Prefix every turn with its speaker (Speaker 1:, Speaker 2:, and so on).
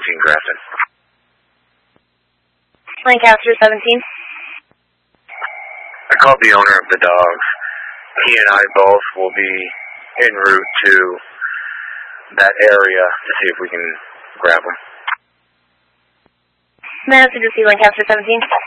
Speaker 1: Grafton.
Speaker 2: Lancaster 17.
Speaker 1: I called the owner of the dogs. He and I both will be en route to that area to see if we can grab them.
Speaker 2: Message to see Lancaster 17.